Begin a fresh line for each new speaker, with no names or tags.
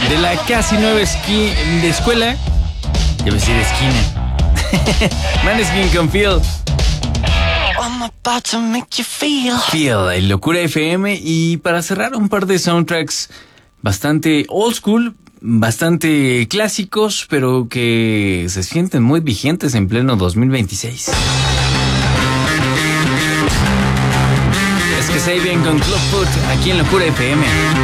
de la casi nueva de escuela. Debe decir esquina. Maneskin con Feel.
I'm about to make you feel.
Feel, en Locura FM. Y para cerrar, un par de soundtracks bastante old school, bastante clásicos, pero que se sienten muy vigentes en pleno 2026. Es que se bien con Clubfoot aquí en Locura FM.